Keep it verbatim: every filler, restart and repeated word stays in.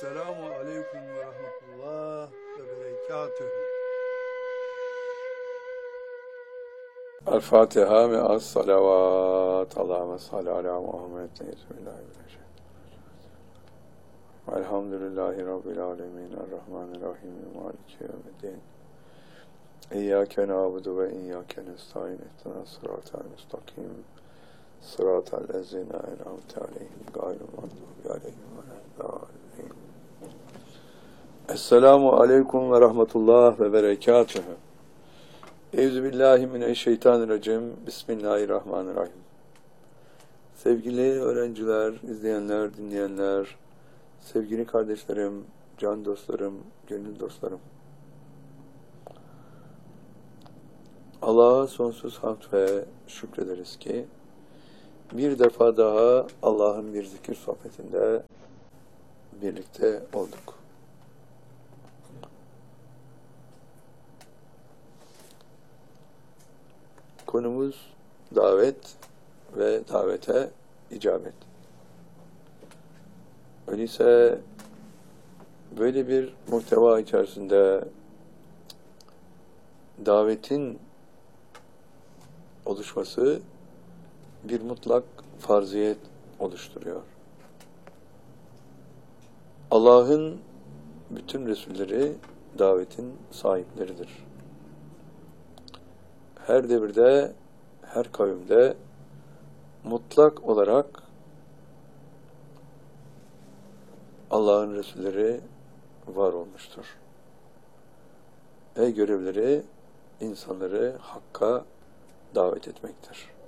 Selamu aleyküm ve rahmetullah ve berekatühü. El-Fatiha me'as salavat. Allahümme salli ala Muhammed. Bismillahirrahmanirrahim. Elhamdülillahi Rabbil alemin. Errahmanirrahim. Maliki yevmiddin. İyyâke na'budu ve iyyâke nestaîn. İhdina sıratal müstakim. Sıratal lezîne en'amte aleyhim gayril mağdûbi aleyhim veleddâllîn. Esselamu aleyküm ve rahmetullah ve berekatühü. Euzubillahimineşşeytanirracim. Bismillahirrahmanirrahim. Sevgili öğrenciler, izleyenler, dinleyenler, sevgili kardeşlerim, can dostlarım, gönül dostlarım. Allah'a sonsuz hamd ve şükrederiz ki bir defa daha Allah'ın bir zikir sohbetinde birlikte olduk. Konumuz davet ve davete icabet. Öyleyse böyle bir muhteva içerisinde davetin oluşması bir mutlak farziyet oluşturuyor. Allah'ın bütün Resulleri davetin sahipleridir. Her devirde, her kavimde mutlak olarak Allah'ın Resulleri var olmuştur. Ve görevleri insanları hakka davet etmektir.